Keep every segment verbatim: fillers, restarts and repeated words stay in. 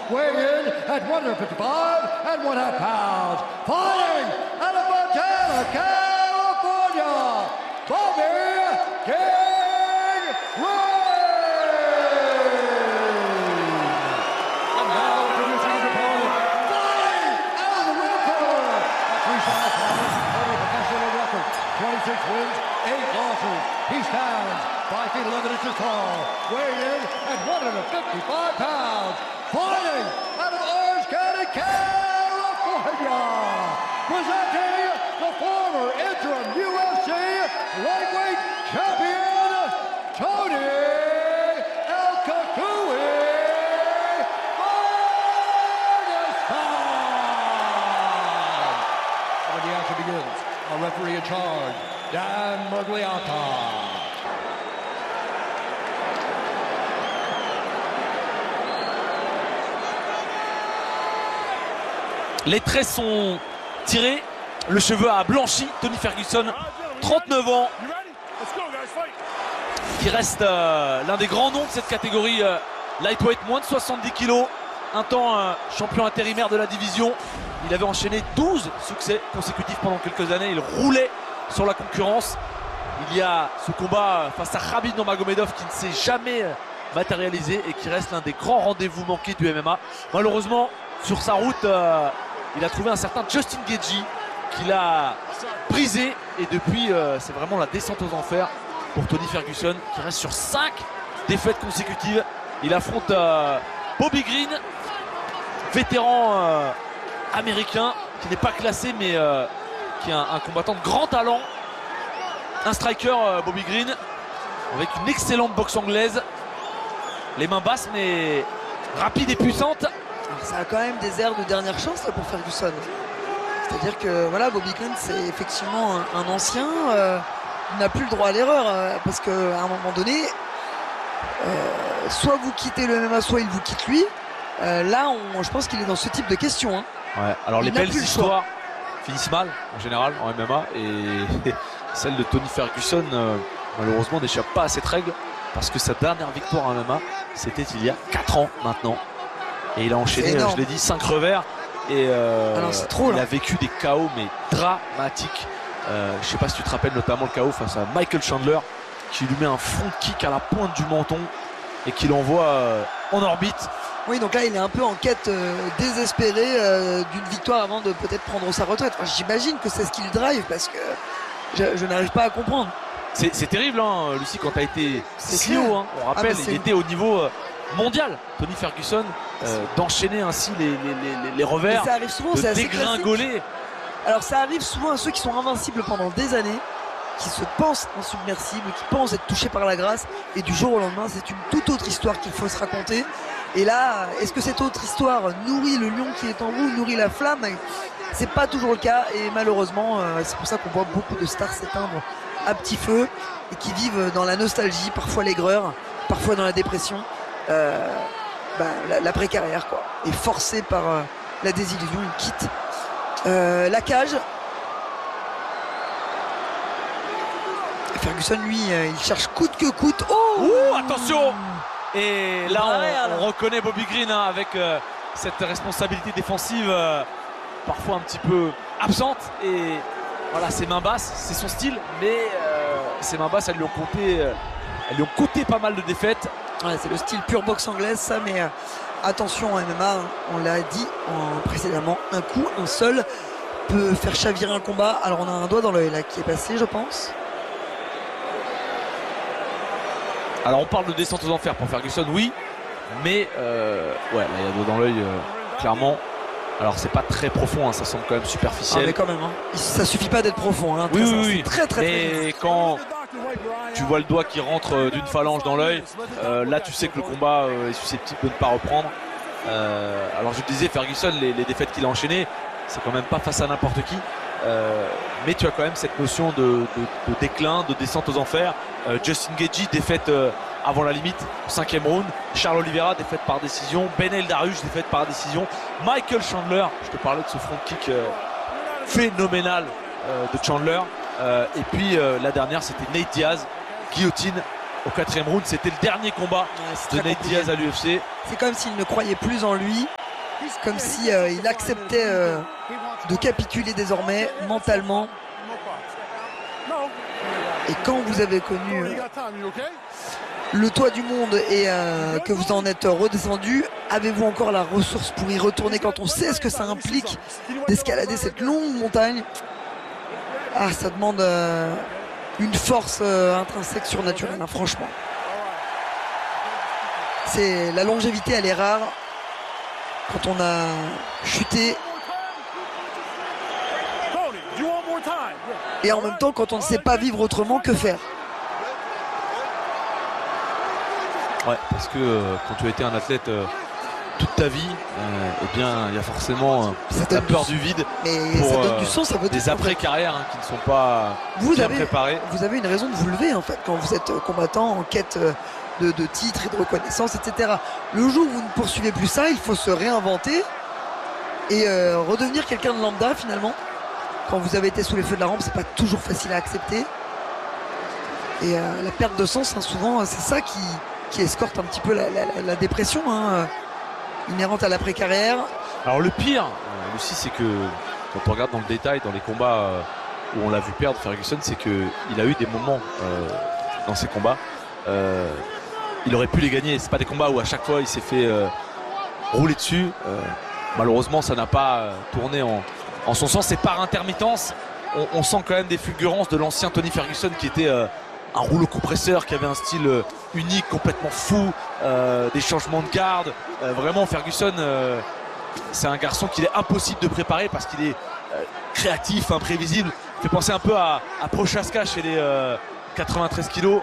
weighing in at one fifty-five and one half pounds, fighting out of Montana, California, Bobby King Ray! And now introducing his opponent, fighting out of the ring corner, at three five pounds, holding a professional record, twenty-six wins, eight losses. He stands five feet eleven inches tall, weighing in at one fifty-five pounds, fighting out of Orange County, California, presenting the former interim U F C lightweight champion, Tony El Cucuy Ferguson. When the action begins, our referee in charge, Dan Miragliotta. Les traits sont tirés, le cheveu a blanchi. Tony Ferguson, trente-neuf ans, qui reste euh, l'un des grands noms de cette catégorie euh, lightweight, moins de soixante-dix kilos. Un temps euh, champion intérimaire de la division. Il avait enchaîné douze succès consécutifs pendant quelques années. Il roulait sur la concurrence. Il y a ce combat face à Khabib Nurmagomedov qui ne s'est jamais matérialisé et qui reste l'un des grands rendez-vous manqués du M M A. Malheureusement, sur sa route, euh, il a trouvé un certain Justin Gaethje qu'il a brisé. Et depuis, euh, c'est vraiment la descente aux enfers pour Tony Ferguson qui reste sur cinq défaites consécutives. Il affronte euh, Bobby Green, vétéran euh, américain qui n'est pas classé mais euh, qui est un, un combattant de grand talent. Un striker, euh, Bobby Green, avec une excellente boxe anglaise. Les mains basses mais rapides et puissantes. Ça a quand même des airs de dernière chance là, pour Ferguson. C'est-à-dire que voilà, Bobby Green c'est effectivement un, un ancien. Euh, il n'a plus le droit à l'erreur euh, parce qu'à un moment donné, euh, soit vous quittez le M M A, soit il vous quitte lui. Euh, là, on, je pense qu'il est dans ce type de questions. Hein. Ouais, alors il les belles histoires choix. finissent mal en général en M M A et celle de Tony Ferguson euh, malheureusement n'échappe pas à cette règle parce que sa dernière victoire en M M A c'était il y a quatre ans maintenant. Et il a enchaîné, je l'ai dit, cinq revers. Et euh, Alors, trop, il a vécu des K O mais dramatiques. Euh, je ne sais pas si tu te rappelles notamment le K O face à Michael Chandler qui lui met un front kick à la pointe du menton et qui l'envoie euh, en orbite. Oui, donc là il est un peu en quête euh, désespérée euh, d'une victoire avant de peut-être prendre sa retraite. Enfin, j'imagine que c'est ce qui le drive parce que je, je n'arrive pas à comprendre. C'est terrible, hein, Lucie, quand tu as été si haut. Hein, on rappelle, ah, il était au niveau euh, mondial, Tony Ferguson, euh, d'enchaîner ainsi les, les, les, les revers, ça arrive souvent, de dégringoler. Alors ça arrive souvent à ceux qui sont invincibles pendant des années, qui se pensent insubmersibles, qui pensent être touchés par la grâce, et du jour au lendemain, c'est une toute autre histoire qu'il faut se raconter. Et là, est-ce que cette autre histoire nourrit le lion qui est en vous, nourrit la flamme? C'est pas toujours le cas, et malheureusement, euh, c'est pour ça qu'on voit beaucoup de stars s'éteindre à petit feu et qui vivent dans la nostalgie, parfois l'aigreur, parfois dans la dépression. Euh, bah, l'après-carrière quoi, et forcé par euh, la désillusion, il quitte euh, la cage. Ferguson lui euh, il cherche coûte que coûte. Oh Ouh, attention. Et là on, on reconnaît Bobby Green hein, avec euh, cette responsabilité défensive euh, parfois un petit peu absente et voilà, ses mains basses c'est son style mais euh, ses mains basses elles lui ont coûté euh, elles lui ont coûté pas mal de défaites. Ouais, c'est le style pure boxe anglaise ça, mais euh, attention en M M A, hein, on l'a dit en, précédemment, un coup, un seul peut faire chavirer un combat. Alors on a un doigt dans l'œil là qui est passé je pense. Alors on parle de descente aux enfers pour Ferguson, oui, mais euh, ouais, là il y a un doigt dans l'œil euh, clairement. Alors c'est pas très profond, hein, ça semble quand même superficiel. Ah, mais quand même, hein. Ça suffit pas d'être profond. Hein, oui, oui, oui. Très très mais très. Quand tu vois le doigt qui rentre euh, d'une phalange dans l'œil, euh, là tu sais que le combat euh, est susceptible de ne pas reprendre. Euh, alors je disais Ferguson, les, les défaites qu'il a enchaînées, c'est quand même pas face à n'importe qui. Euh, mais tu as quand même cette notion de, de, de déclin, de descente aux enfers. Euh, Justin Gaethje, défaite euh, avant la limite, cinquième round. Charles Oliveira, défaite par décision. Beneil Dariush, défaite par décision. Michael Chandler, je te parlais de ce front kick euh, phénoménal euh, de Chandler. Euh, et puis euh, la dernière, c'était Nate Diaz, guillotine au quatrième round. C'était le dernier combat ouais, de Nate Diaz à l'U F C. C'est comme s'il ne croyait plus en lui, comme si euh, il acceptait euh, de capituler désormais mentalement. Et quand vous avez connu euh, le toit du monde et euh, que vous en êtes redescendu, avez-vous encore la ressource pour y retourner quand on sait ce que ça implique d'escalader cette longue montagne? Ah, ça demande euh, une force euh, intrinsèque surnaturelle, hein, franchement. C'est la longévité, elle est rare quand on a chuté. Et en même temps, quand on ne sait pas vivre autrement, que faire? Ouais, parce que euh, quand tu as été un athlète euh, toute ta vie, euh, eh bien, il y a forcément euh, la peur du, du vide. Mais pour, ça donne euh, du sens, ça veut des après-carrières hein, qui ne sont pas vous bien avez, préparées. Vous avez une raison de vous lever en fait quand vous êtes combattant en quête de, de titres et de reconnaissance, et cetera. Le jour où vous ne poursuivez plus ça, il faut se réinventer et euh, redevenir quelqu'un de lambda finalement. Quand vous avez été sous les feux de la rampe, c'est pas toujours facile à accepter. Et euh, la perte de sens, hein, souvent, c'est ça qui, qui escorte un petit peu la, la, la dépression hein, inhérente à l'après-carrière. Alors le pire, euh, Lucie, c'est que quand on regarde dans le détail, dans les combats euh, où on l'a vu perdre Ferguson, c'est qu'il a eu des moments euh, dans ces combats. Euh, il aurait pu les gagner. C'est pas des combats où à chaque fois il s'est fait euh, rouler dessus. Euh, malheureusement, ça n'a pas euh, tourné en En son sens, c'est par intermittence. On, on sent quand même des fulgurances de l'ancien Tony Ferguson qui était euh, un rouleau compresseur, qui avait un style euh, unique, complètement fou, euh, des changements de garde. Euh, vraiment, Ferguson, euh, c'est un garçon qu'il est impossible de préparer parce qu'il est euh, créatif, imprévisible. Il fait penser un peu à, à Prochaska chez les euh, quatre-vingt-treize kilos.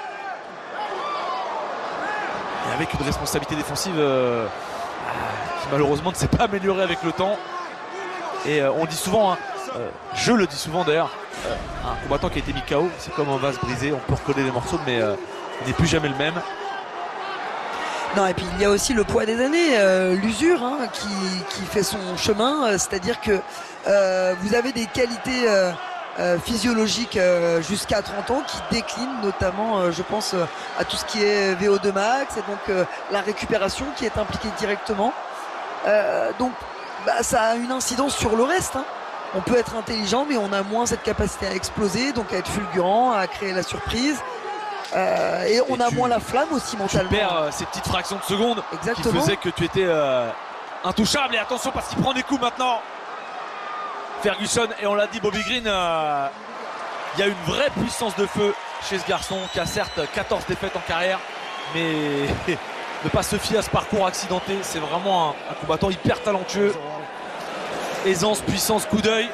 Et avec une responsabilité défensive euh, qui malheureusement ne s'est pas améliorée avec le temps. Et euh, on dit souvent, hein, euh, je le dis souvent d'ailleurs, euh, un combattant qui a été mis K O, c'est comme un vase brisé, on peut recoller les morceaux, mais euh, il n'est plus jamais le même. Non, et puis il y a aussi le poids des années, euh, l'usure hein, qui, qui fait son chemin, euh, c'est-à-dire que euh, vous avez des qualités euh, euh, physiologiques euh, jusqu'à trente ans qui déclinent, notamment, euh, je pense, euh, à tout ce qui est V O deux max, et donc euh, la récupération qui est impliquée directement. Euh, donc, Bah, ça a une incidence sur le reste. Hein. On peut être intelligent, mais on a moins cette capacité à exploser, donc à être fulgurant, à créer la surprise. Euh, et on et a tu, moins la flamme aussi mentalement. Tu perds euh, ces petites fractions de secondes Exactement. Qui faisaient que tu étais euh, intouchable. Et attention parce qu'il prend des coups maintenant. Ferguson, et on l'a dit, Bobby Green, il euh, y a une vraie puissance de feu chez ce garçon qui a certes quatorze défaites en carrière, mais ne pas se fier à ce parcours accidenté. C'est vraiment un, un combattant hyper talentueux. Aisance, puissance, coup d'œil.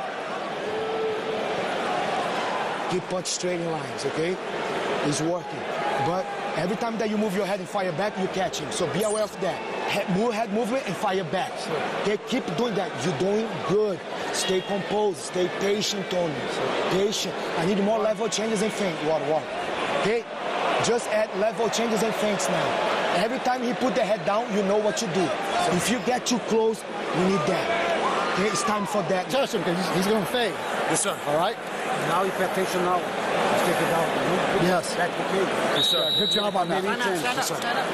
He punch straight in lines, okay? He's working. But every time that you move your head and fire back, you catch him. So be aware of that. Head, move, head movement and fire back. Okay? Keep doing that. You're doing good. Stay composed. Stay patient, Tony. Patient. I need more level changes and feint. What, what? Okay? Just add level changes and feints now. Every time he put the head down, you know what to do. If you get too close, you need that. Okay, it's time for that. Touch him because he's, he's going to fade. Yes, sir. All right? Now you pay attention now. Let's take it down. Yes. Back to the cage. Yes, sir. Good job on that. Yes, sir.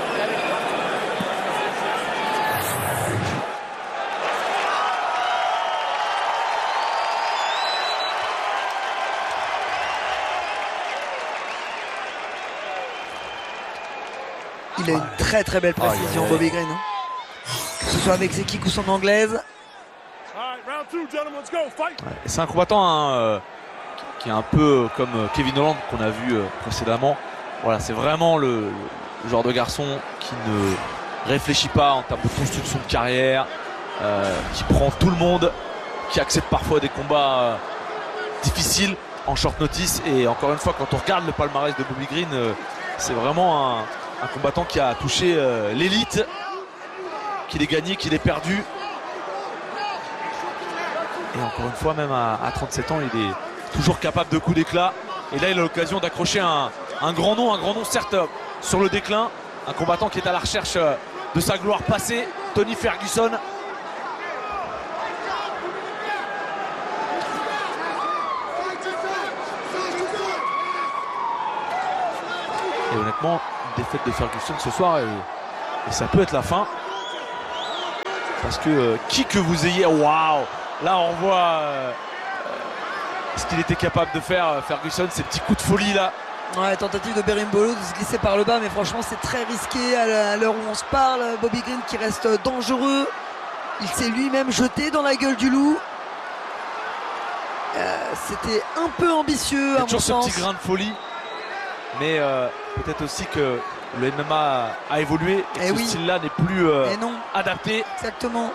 Il a une très très belle précision, oh, yeah. Bobby Green. Hein. Que ce soit avec ses kicks ou son anglaise. Ouais, c'est un combattant hein, euh, qui est un peu comme Kevin Holland qu'on a vu euh, précédemment. Voilà, c'est vraiment le, le genre de garçon qui ne réfléchit pas en termes de construction de carrière, euh, qui prend tout le monde, qui accepte parfois des combats euh, difficiles en short notice. Et encore une fois, quand on regarde le palmarès de Bobby Green, euh, c'est vraiment un, un combattant qui a touché euh, l'élite, qu'il ait gagné, qu'il ait perdu. Et encore une fois, même à, à trente-sept ans, il est toujours capable de coups d'éclat. Et là, il a l'occasion d'accrocher un, un grand nom, un grand nom certes sur le déclin. Un combattant qui est à la recherche de sa gloire passée, Tony Ferguson. Et honnêtement, une défaite de Ferguson ce soir, et, et ça peut être la fin. Parce que euh, qui que vous ayez, waouh, là on voit euh, ce qu'il était capable de faire, Ferguson, ces petits coups de folie là. Ouais, tentative de Berimbolo de se glisser par le bas, mais franchement c'est très risqué à l'heure où on se parle. Bobby Green qui reste dangereux. Il s'est lui-même jeté dans la gueule du loup. Euh, C'était un peu ambitieux. Il y a à toujours mon ce sens. petit grain de folie. Mais euh, peut-être aussi que le M M A a évolué et que Eh ce oui. style-là n'est plus euh, Et non, adapté. exactement.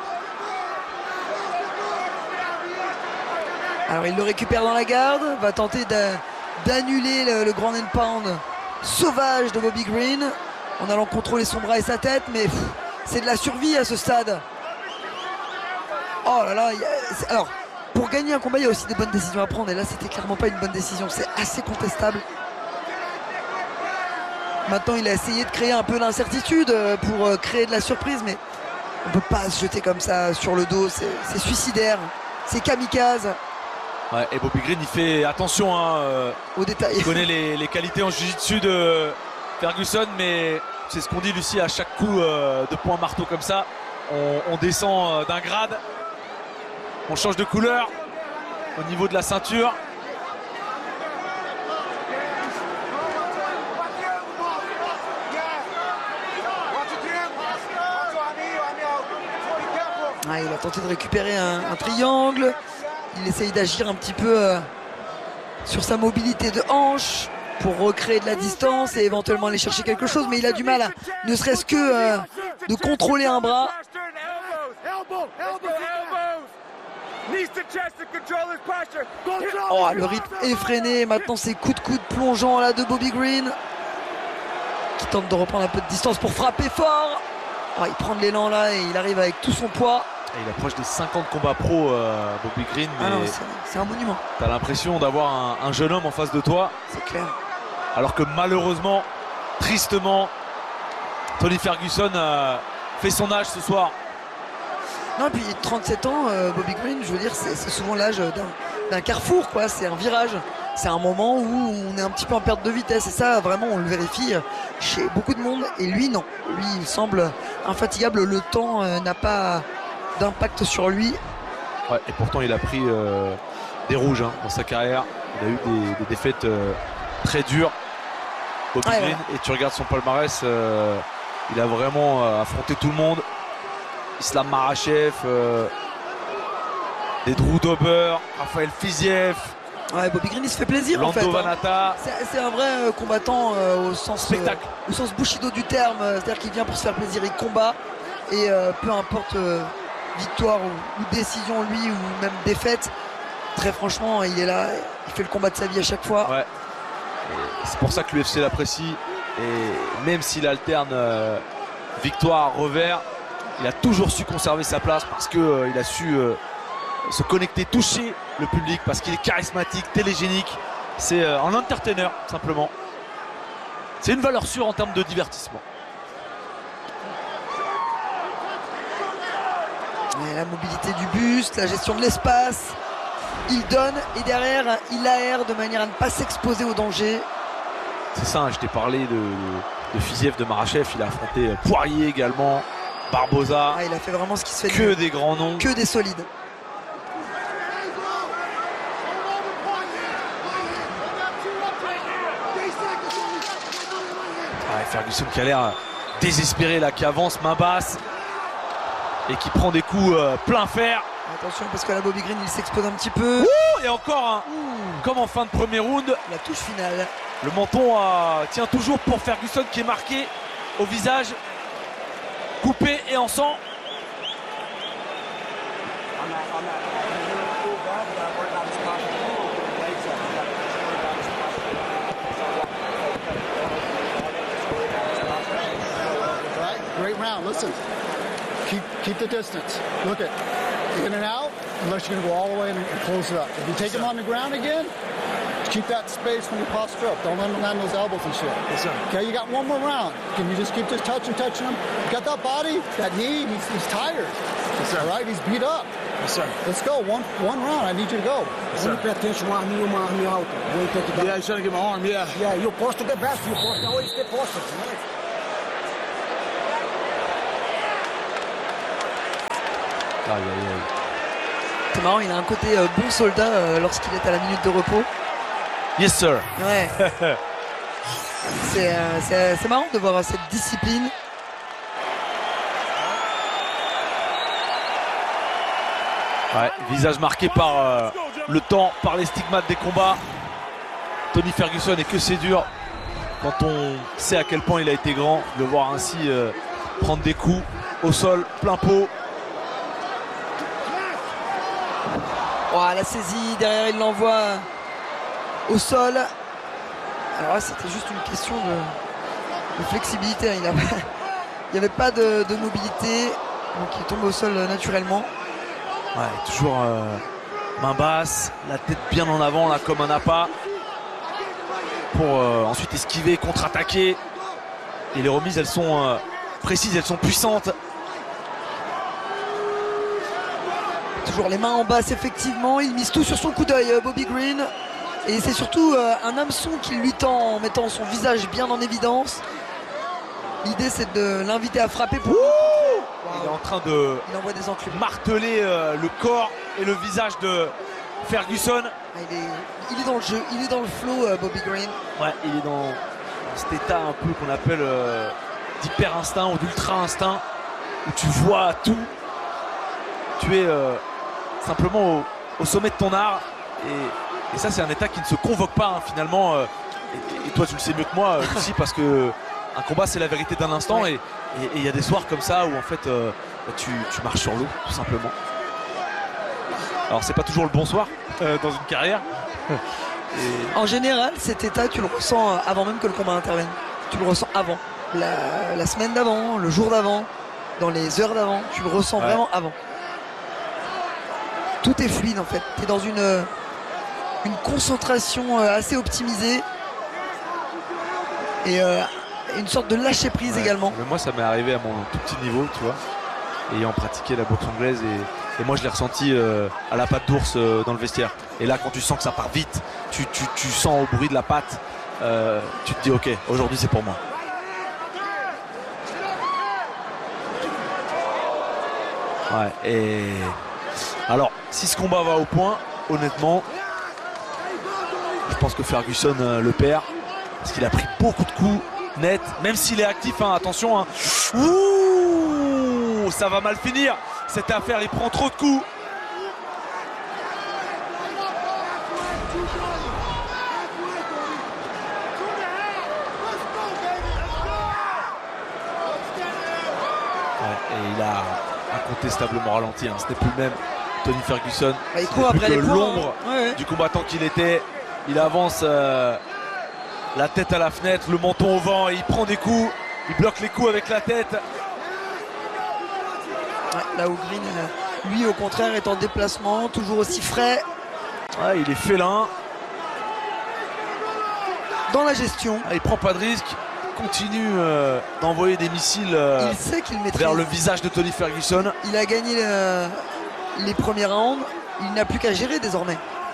Alors il le récupère dans la garde, va tenter d'annuler le, le grand end pound sauvage de Bobby Green en allant contrôler son bras et sa tête, mais c'est de la survie à ce stade. Oh là là, il y a, alors pour gagner un combat il y a aussi des bonnes décisions à prendre, et là c'était clairement pas une bonne décision, c'est assez contestable. Maintenant il a essayé de créer un peu d'incertitude pour créer de la surprise, mais on peut pas se jeter comme ça sur le dos, c'est suicidaire, c'est kamikaze. Ouais, et Bobby Green il fait attention hein, euh, Au détail. il connaît les, les qualités en jiu-jitsu de Ferguson, mais c'est ce qu'on dit Lucie, à chaque coup euh, de poing marteau comme ça on, on descend euh, d'un grade, on change de couleur au niveau de la ceinture. Ah, il a tenté de récupérer un, un triangle. Il essaye d'agir un petit peu euh, sur sa mobilité de hanche pour recréer de la distance et éventuellement aller chercher quelque chose, mais il a du mal à ne serait-ce que euh, de contrôler un bras. Oh, le rythme effréné. Maintenant ces coups de coude plongeants là de Bobby Green qui tente de reprendre un peu de distance pour frapper fort. Oh, il prend de l'élan là et il arrive avec tout son poids. Et il approche des cinquante combats pro, euh, Bobby Green, mais Ah c'est un monument. t'as l'impression d'avoir un, un jeune homme en face de toi, C'est clair. alors que malheureusement, tristement, Tony Ferguson a fait son âge ce soir. Non, puis trente-sept ans, euh, Bobby Green, je veux dire, c'est souvent l'âge d'un carrefour, quoi. C'est un virage. C'est un moment où on est un petit peu en perte de vitesse. Et ça, vraiment, on le vérifie chez beaucoup de monde. Et lui, non. Lui, il semble infatigable. Le temps euh, n'a pas d'impact sur lui. Ouais, et pourtant, il a pris euh, des rouges hein, dans sa carrière. Il a eu des, des défaites euh, très dures. Bobby Ouais, Green, ouais. et tu regardes son palmarès, euh, il a vraiment euh, affronté tout le monde. Islam Makhachev, euh, des Drew Dober, Raphaël Fiziev, Ouais, Bobby Green, il se fait plaisir, en Lando fait. hein. Vannata. C'est c'est un vrai euh, combattant euh, au sens Spectacle. euh, au sens Bushido du terme, euh, c'est-à-dire qu'il vient pour se faire plaisir, il combat et euh, peu importe euh, victoire ou, ou décision lui ou même défaite, très franchement il est là, il fait le combat de sa vie à chaque fois. Ouais. Et c'est pour ça que l'U F C l'apprécie, et même s'il alterne euh, victoire, revers, il a toujours su conserver sa place parce que euh, il a su euh, se connecter, toucher le public, parce qu'il est charismatique, télégénique. C'est euh, un entertainer simplement. C'est une valeur sûre en termes de divertissement. Et la mobilité du buste, la gestion de l'espace, il donne et derrière il aère de manière à ne pas s'exposer au danger. C'est ça, hein, je t'ai parlé de, de, de Fiziev, de Makhachev, il a affronté euh, Poirier également, Barboza, Ah, il a fait vraiment ce qui se fait de que mieux. des grands noms. Que des solides. Ouais, Ferguson qui a l'air désespéré là, qui avance main basse et qui prend des coups euh, plein fer. Attention parce que la Bobby Green il s'expose un petit peu. Ouh, et encore un, comme en fin de premier round, La touche finale. le menton euh, tient toujours pour Ferguson qui est marqué au visage, coupé et en sang. Great round. Listen, keep keep the distance. Look at in and out, unless you're going to go all the way in and close it up. If you take him on the ground again, keep that space when you posture up. Don't let him land those elbows and shit. Okay, you got one more round. Can you just keep just touching, touching him? You got that body, that knee. He's, he's tired. All right, he's beat up. Yes, sir. Let's go. One one round. I need you to go. Sir. Pay attention, uma arminha, uma arminha alta. Vou take it down. Yeah, he's trying to get my arm, yeah. Yeah, you posto the best. You posto always stay posted. Right? Aïe, aïe, aïe. C'est marrant, il a un côté euh, bon soldat euh, lorsqu'il est à la minute de repos. Yes, sir. Ouais. c'est, euh, c'est, c'est marrant de voir cette discipline. Ouais, visage marqué par euh, le temps, par les stigmates des combats. Tony Ferguson, et que c'est dur quand on sait à quel point il a été grand, de le voir ainsi euh, prendre des coups au sol, plein pot. Oh, la saisie, derrière il l'envoie au sol. Alors là c'était juste une question de, de flexibilité. Il n'y avait pas de, de mobilité, donc il tombe au sol naturellement. Ouais, toujours euh, main basse, la tête bien en avant là comme un appât. Pour euh, ensuite esquiver, contre-attaquer. Et les remises elles sont euh, précises, elles sont puissantes. Toujours les mains en basse effectivement, il mise tout sur son coup d'œil euh, Bobby Green. Et c'est surtout euh, un hameçon qui lui tend en mettant son visage bien en évidence. L'idée c'est de l'inviter à frapper pour... Wow. Wow. Il est en train de Il envoie des enclumes. marteler euh, le corps et le visage de Ferguson. Ah, il, est, il est dans le jeu, il est dans le flow euh, Bobby Green. Ouais, il est dans cet état un peu qu'on appelle euh, d'hyper instinct ou d'ultra instinct, où tu vois tout. Tu es euh, simplement au, au sommet de ton art. Et, et ça c'est un état qui ne se convoque pas hein, finalement. Euh, et, et toi tu le sais mieux que moi aussi parce que un combat c'est la vérité d'un instant. Ouais. Et il y a des soirs comme ça où en fait euh, tu, tu marches sur l'eau tout simplement. Alors c'est pas toujours le bon soir euh, dans une carrière. Et... En général, cet état, tu le ressens avant même que le combat intervienne. Tu le ressens avant. La, la semaine d'avant, le jour d'avant, dans les heures d'avant. Tu le ressens ouais. vraiment avant. Tout est fluide en fait. Tu es dans une, une concentration assez optimisée. Et euh, une sorte de lâcher prise ouais. également. Mais moi ça m'est arrivé à mon tout petit niveau, tu vois. Ayant pratiqué la boxe anglaise et, et moi je l'ai ressenti euh, à la patte d'ours euh, dans le vestiaire. Et là quand tu sens que ça part vite, tu, tu, tu sens au bruit de la patte, euh, tu te dis ok, aujourd'hui c'est pour moi. Ouais, et alors si ce combat va au point, honnêtement, je pense que Ferguson euh, le perd parce qu'il a pris beaucoup de coups nets, même s'il est actif, hein, attention. Hein. Ouh, ça va mal finir cette affaire, il prend trop de coups. Ouais, et il a incontestablement ralenti, hein. Ce n'est plus le même Tony Ferguson. Bah, il court après les points, l'ombre hein. Ouais, ouais. du combattant qu'il était. Il avance euh, la tête à la fenêtre, le menton au vent, et il prend des coups, il bloque les coups avec la tête. Ouais, là où Green, euh, lui au contraire, est en déplacement, toujours aussi frais. Ouais, il est félin. Dans la gestion. Ah, il prend pas de risque, continue euh, d'envoyer des missiles euh, Il sait qu'il maîtrise. vers le visage de Tony Ferguson. Il a gagné le, les premiers rounds. Il n'a plus qu'à gérer désormais.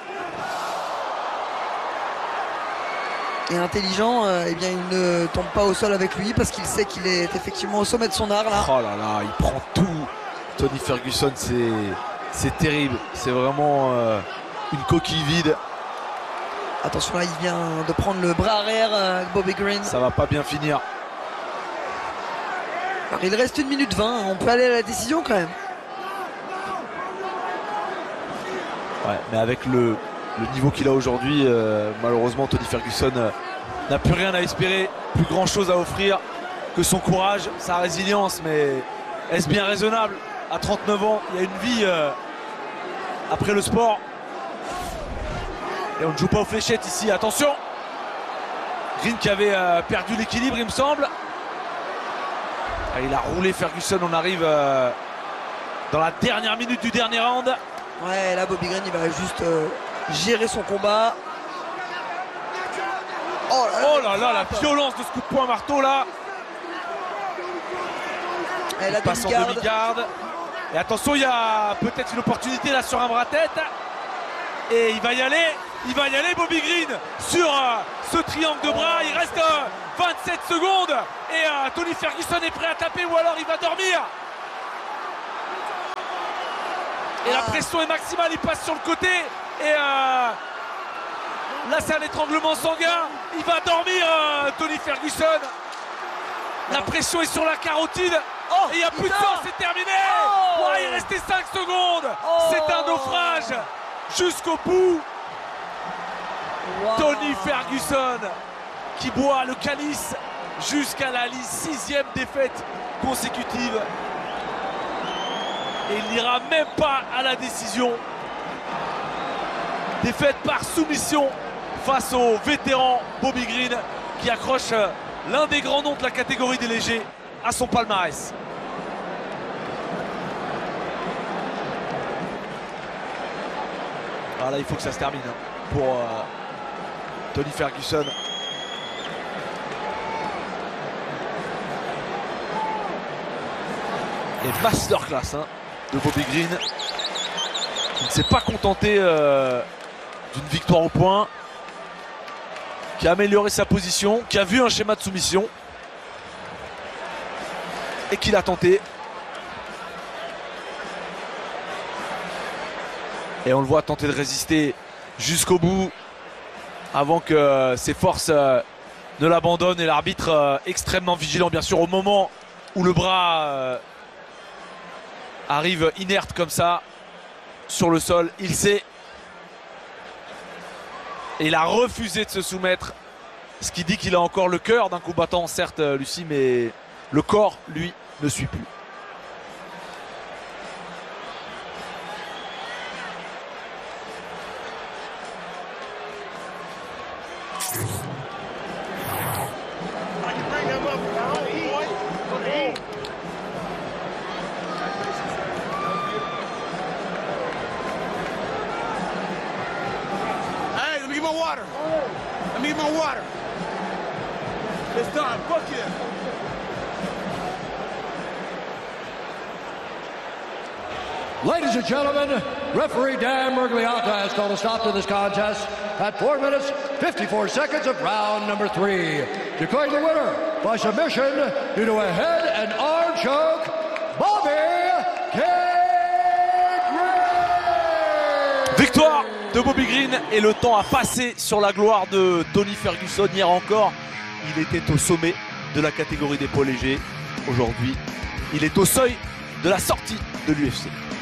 Et intelligent, euh, eh bien, il ne tombe pas au sol avec lui parce qu'il sait qu'il est effectivement au sommet de son art là. Oh là là, il prend tout. Tony Ferguson, c'est c'est terrible. C'est vraiment euh, une coquille vide. Attention là, il vient de prendre le bras arrière euh, Bobby Green. Ça va pas bien finir. Alors, il reste une minute vingt, on peut aller à la décision quand même. Ouais, mais avec le, le niveau qu'il a aujourd'hui, euh, malheureusement Tony Ferguson euh, n'a plus rien à espérer, plus grand chose à offrir que son courage, sa résilience. Mais est-ce bien raisonnable? À trente-neuf ans, il y a une vie euh, après le sport. Et on ne joue pas aux fléchettes ici, attention. Green qui avait euh, perdu l'équilibre, il me semble. Ah, il a roulé Ferguson, on arrive euh, dans la dernière minute du dernier round. Ouais, là Bobby Green il va juste euh, gérer son combat. Oh là là, Oh là là, la violence de ce coup de poing marteau là. Elle Il a passe en demi-garde. demi-garde. Et attention, il y a peut-être une opportunité là sur un bras-tête. Et il va y aller, il va y aller Bobby Green sur euh, ce triangle de bras. Il reste euh, vingt-sept secondes et euh, Tony Ferguson est prêt à taper ou alors il va dormir. Et la pression est maximale, il passe sur le côté et euh, là c'est un étranglement sanguin. Il va dormir euh, Tony Ferguson. La pression est sur la carotide. Oh, et il n'y a plus de force, c'est terminé. Oh, ouais, il restait cinq secondes. Oh, c'est un naufrage jusqu'au bout. wow. Tony Ferguson qui boit le calice jusqu'à la sixième défaite consécutive. Et il n'ira même pas à la décision. Défaite par soumission face au vétéran Bobby Green qui accroche l'un des grands noms de la catégorie des légers à son palmarès. Ah là, il faut que ça se termine hein, pour euh, Tony Ferguson. Et masterclass hein, de Bobby Green qui ne s'est pas contenté euh, d'une victoire au point, qui a amélioré sa position, qui a vu un schéma de soumission et qui l'a tenté. Et on le voit tenter de résister jusqu'au bout avant que ses forces euh, ne l'abandonnent, et l'arbitre euh, extrêmement vigilant bien sûr au moment où le bras euh, arrive inerte comme ça sur le sol. Il sait et il a refusé de se soumettre, ce qui dit qu'il a encore le cœur d'un combattant certes Lucie, mais le corps lui ne suit plus. My water. Let me get my water. It's time. Fuck yeah. Ladies and gentlemen, referee Dan Murgliata has called a stop to this contest at four minutes, fifty-four seconds of round number three. Declaring the winner by submission due to a head and arm choke, Bobby Green. Victoire de Bobby Green et le temps a passé sur la gloire de Tony Ferguson. Hier encore, il était au sommet de la catégorie des poids légers. Aujourd'hui, il est au seuil de la sortie de l'U F C.